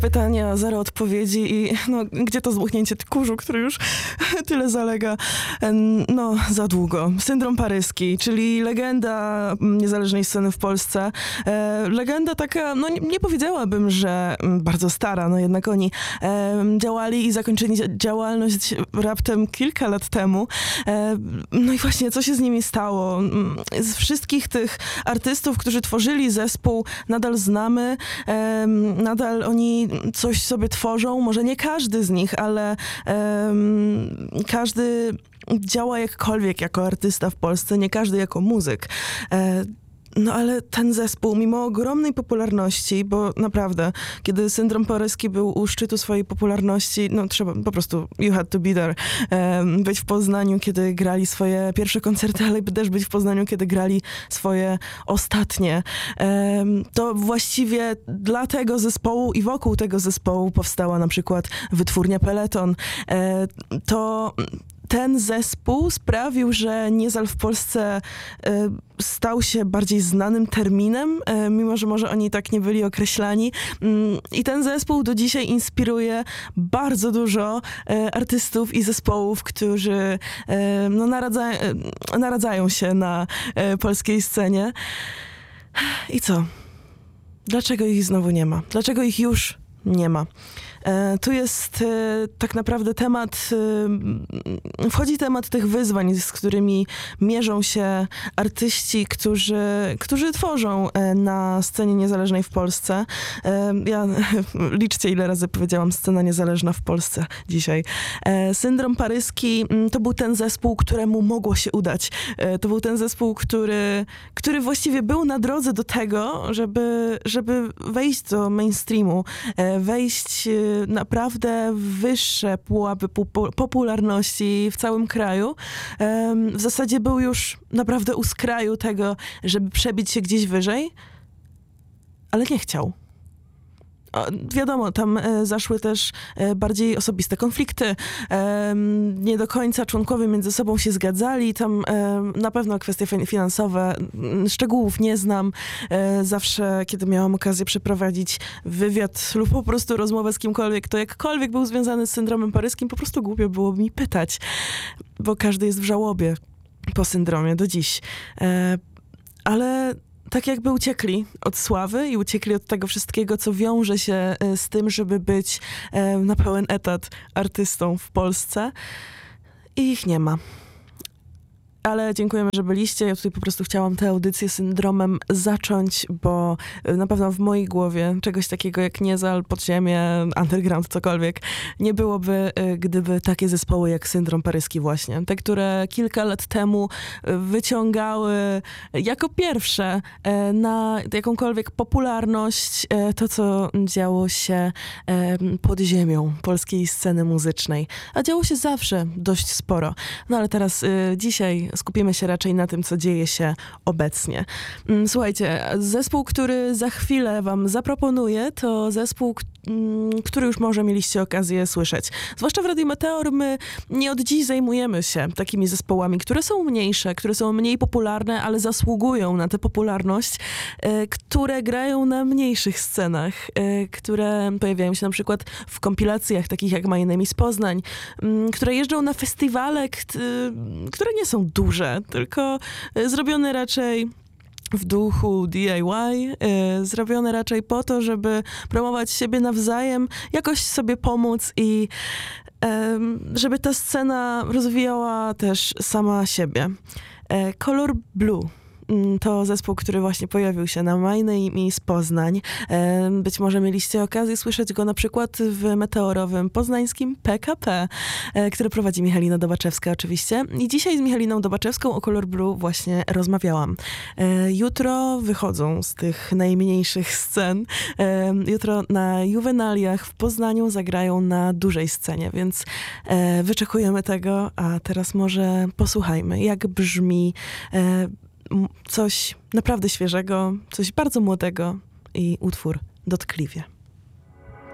pytania, zero odpowiedzi i no, gdzie to zdmuchnięcie kurzu, który już tyle zalega? No, za długo. Syndrom paryski, czyli legenda niezależnej sceny w Polsce. Legenda taka, no nie powiedziałabym, że bardzo stara, no jednak oni działali i zakończyli działalność raptem kilka lat temu. No i właśnie, co się z nimi stało? Z wszystkich tych artystów, którzy tworzyli zespół, nadal znamy, nadal oni coś sobie tworzą, może nie każdy z nich, ale każdy działa jakkolwiek jako artysta w Polsce, nie każdy jako muzyk. No ale ten zespół, mimo ogromnej popularności, bo naprawdę, kiedy Syndrom paryski był u szczytu swojej popularności, no trzeba po prostu, you had to be there, być w Poznaniu, kiedy grali swoje pierwsze koncerty, ale też być w Poznaniu, kiedy grali swoje ostatnie. To właściwie dla tego zespołu i wokół tego zespołu powstała na przykład wytwórnia Peleton. Ten zespół sprawił, że Niezal w Polsce stał się bardziej znanym terminem, mimo że może oni tak nie byli określani. I ten zespół do dzisiaj inspiruje bardzo dużo artystów i zespołów, którzy no, naradzają się na polskiej scenie. I co? Dlaczego ich znowu nie ma? Dlaczego ich już nie ma? Tu jest tak naprawdę wchodzi temat tych wyzwań, z którymi mierzą się artyści, którzy tworzą na scenie niezależnej w Polsce. Ja liczcie, ile razy powiedziałam scena niezależna w Polsce dzisiaj. Syndrom paryski to był ten zespół, któremu mogło się udać. To był ten zespół, który właściwie był na drodze do tego, żeby wejść do mainstreamu, wejść naprawdę wyższe pułapy popularności w całym kraju. W zasadzie był już naprawdę u skraju tego, żeby przebić się gdzieś wyżej, ale nie chciał. Wiadomo, tam zaszły też bardziej osobiste konflikty. Nie do końca członkowie między sobą się zgadzali. Tam na pewno kwestie finansowe, szczegółów nie znam. Zawsze, kiedy miałam okazję przeprowadzić wywiad lub po prostu rozmowę z kimkolwiek, to jakkolwiek był związany z syndromem paryskim, po prostu głupio było mi pytać, bo każdy jest w żałobie po syndromie do dziś. Ale tak jakby uciekli od sławy i uciekli od tego wszystkiego, co wiąże się z tym, żeby być na pełen etat artystą w Polsce. I ich nie ma. Ale dziękujemy, że byliście. Ja tutaj po prostu chciałam tę audycję syndromem zacząć, bo na pewno w mojej głowie czegoś takiego jak Niezal, Podziemie, Underground, cokolwiek nie byłoby, gdyby takie zespoły jak Syndrom paryski właśnie. Te, które kilka lat temu wyciągały jako pierwsze na jakąkolwiek popularność to, co działo się pod ziemią polskiej sceny muzycznej. A działo się zawsze dość sporo. No ale teraz dzisiaj skupimy się raczej na tym, co dzieje się obecnie. Słuchajcie, zespół, który za chwilę wam zaproponuję, to zespół, który już może mieliście okazję słyszeć. Zwłaszcza w Radiu Meteor my nie od dziś zajmujemy się takimi zespołami, które są mniejsze, które są mniej popularne, ale zasługują na tę popularność, które grają na mniejszych scenach, które pojawiają się na przykład w kompilacjach takich jak My Name is Poznań, które jeżdżą na festiwale, które nie są duże, tylko zrobione raczej w duchu DIY, zrobione raczej po to, żeby promować siebie nawzajem, jakoś sobie pomóc i żeby ta scena rozwijała też sama siebie. Color Blue to zespół, który właśnie pojawił się na My Name is Poznań. Być może mieliście okazję słyszeć go na przykład w meteorowym poznańskim PKP, które prowadzi Michalina Dobaczewska oczywiście. I dzisiaj z Michaliną Dobaczewską o Color Blue właśnie rozmawiałam. Jutro wychodzą z tych najmniejszych scen. Jutro na Juwenaliach w Poznaniu zagrają na dużej scenie, więc wyczekujemy tego, a teraz może posłuchajmy, jak brzmi coś naprawdę świeżego, coś bardzo młodego i utwór dotkliwie.